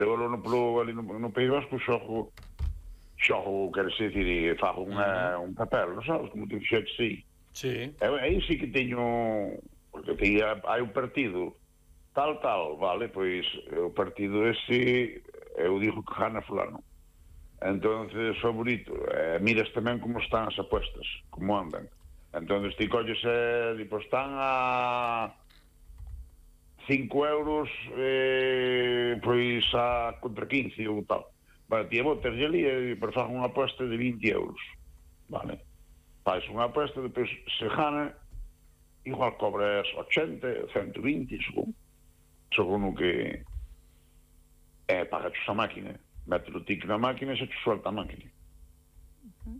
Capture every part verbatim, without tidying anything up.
Eu no, polo, ali no, no País Vasco xogo, xogo, quero dicir, fago unha, un papel, non sabes, como te fixetes aí. Sí. E aí sí que teño, porque teña, hai un partido, tal, tal, vale, pois o partido ese, eu digo que gana fulano. Entonces, favorito, eh, miras tamén como están as apuestas, como andan. Entonces, ti colles, eh, e, pois están a cinco euros, eh, pois a contra quince ou tal. Vale, ti botas ali e pois faz unha aposta de vinte euros, vale. Faz unha aposta, depois se gana, igual cobras ochenta, ciento vinte, según, según o que eh, pagas a máquina. Mete o tic na máquina e se te suelta a máquina. Uh-huh.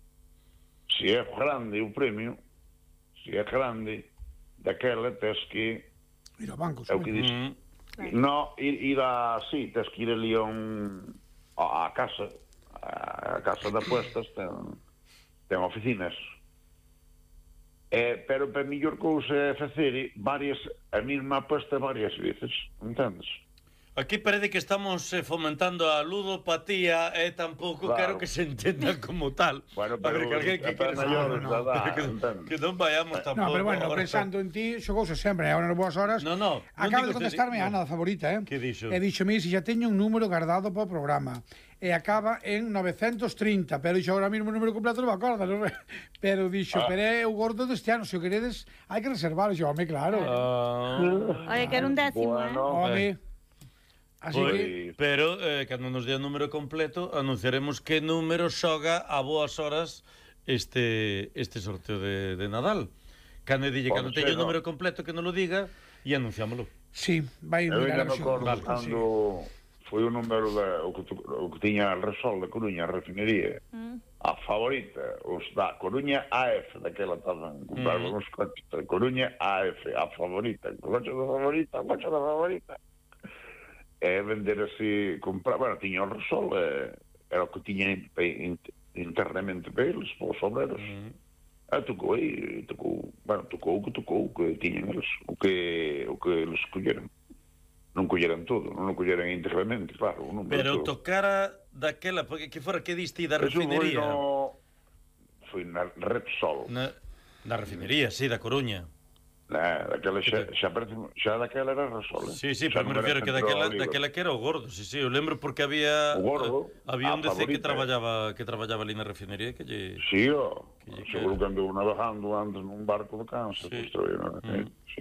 Se é grande o premio, se é grande, daquela tens que... Ir ao banco, é o que diz. Mm. Claro. No, ir, ir a... Sí, tens que ir ali a un... a, a casa, a, a casa de apuestas, ten, ten oficinas. Eh, pero para mellor cousa é facer varias, a mesma aposta varias veces, entendes? Aquí parece que estamos eh, fomentando a ludopatía e eh, tampouco claro. Quero que se entenda como tal. Bueno, pero a ver, que alguén que quere maior, no, no, no. que, que non vayamos tampouco. No, pero bueno, ahora pensando en ti, xogouse sempre, agora nas boas horas. No, no. Acaba de contestarme a Ana, da favorita, eh? Que dixo? E dixo, mire, si xa teño un número guardado para o programa. E acaba en novecentos trinta, pero dixo agora mesmo o número completo non me acordo, non? Pero dixo, ah. pero é o gordo deste ano, se o queredes, hai que reservalo, xo, home, claro. Ah. Oye, que era un décimo, bueno, eh? Home. Así Pois, que... Pero, eh, cando nos dé o número completo, anunciaremos que número xoga a boas horas este este sorteo de, de Nadal. Cando dille, cando teño o número completo, que non lo diga, e anunciámoslo. Sí, vai eu mirar me o acordo vale, cando foi o número da, o, que, o que tiña a Resol de Coruña, a refinería, mm. a favorita, os da Coruña A F, daquela estaban comprando mm. os coches, de Coruña A F, a favorita, o coche da favorita, o coche da favorita. E vender así, comprar, bueno, tiña o Resol, eh, era o que tiña internamente para eles, para os obreros. Mm. Ah, tocou aí, tocou, bueno, tocou o que tocou, o que tiñan eles, o que, o que eles colleran. Non colleran todo, non o colleran íntegramente, claro. Non, pero tocara daquela, porque que fora que diste da refinería? No, foi na Repsol. Na, na refinería, sí, da Coruña. Na, daquela xa, xa, parece, xa daquela era Repsol. Sí, sí, pero me refiero que daquela, daquela que era o gordo, sí, sí, eu lembro porque había... O gordo? Había un D C que traballaba, que traballaba ali na refinería que lle... Sí, ó, que seguro que andou navegando antes nun barco de cáncer, sí. Construir, non? Mm. Sí.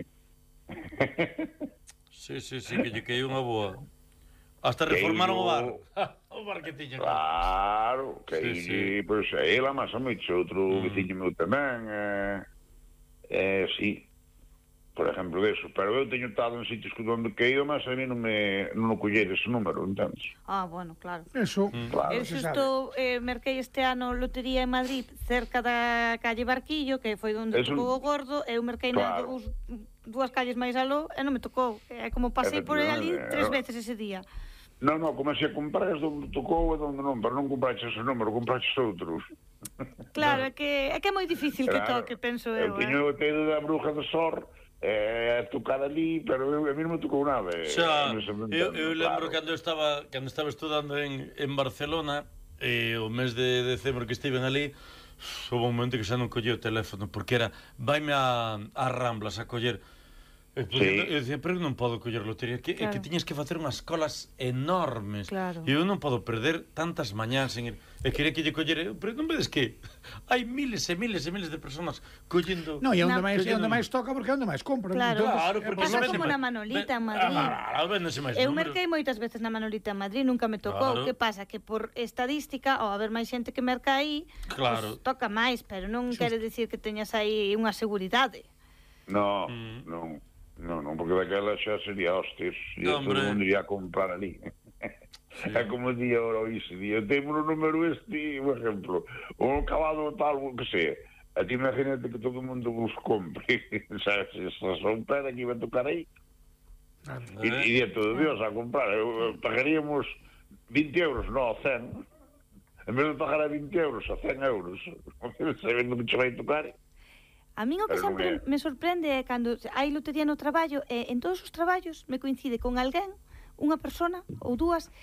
Sí, sí, sí, que lle queía unha boa. Hasta reformaron o bar. O bar que tiña. Claro, que sí, sí. Sí. Pois pues, aí la masa moito, outro mm. veciño meu tamén, eh, eh, sí, por exemplo, deso. Pero eu teño estado en sitios que onde que eu, mas a mí non me non o collei ese número, entendes? Ah, bueno, claro. Eso, mm. claro. Eu xusto eh, merquei este ano lotería en Madrid, cerca da calle Barquillo, que foi onde Eso... tocou o gordo, eu merquei claro. na dos, dúas calles máis aló e non me tocou. É como pasei por ali tres veces ese día. Non, non, comecei a comprar onde tocou e onde non, pero non compraches ese número, compraches outros. Claro, é que é que é moi difícil que claro. Toque, penso eu. Eu tiño o tedo da bruja de Sor, eh, a tocar ali, pero eu, a mí non me tocou nada. Xa, eu, eu lembro claro. cando eu estaba cando estaba estudando en, en Barcelona, e o mes de decembro que estiven ali, houve un momento que xa non collía o teléfono, porque era, vaime a, a Ramblas a coller. E sí. Eu dicía, pero non podo coller lotería, que, claro. É que tiñes que facer unhas colas enormes, claro. E eu non podo perder tantas mañás en ir, e quería que lle collera, pero non vedes que hai miles e miles e miles de personas collendo. No, e onde máis e onde máis toca porque é onde máis compran. Claro, claro, porque pasa como na Manolita en Madrid. Ah, máis eu merquei moitas veces na Manolita en Madrid, nunca me tocou. Claro. Que pasa que por estadística, ao haber máis xente que merca aí, claro. Pues, toca máis, pero non quere dicir que teñas aí unha seguridade. No, mm. non. Non, non, porque daquela xa sería hostias e todo o mundo ia a comprar ali. Sí. É como día ora iso, día, temos o número este, por exemplo, o cabado tal, o que sea. A ti imagínate que todo o mundo os compre, sabes, se son pera que iba a tocar aí. E ah, día todo Dios a comprar, eu, pagaríamos vinte euros, non, cen. En vez de pagar a vinte euros, a cen euros, sabendo que che vai tocar. A min o que sempre me sorprende é cando hai lotería no traballo e en todos os traballos me coincide con alguén, unha persona ou dúas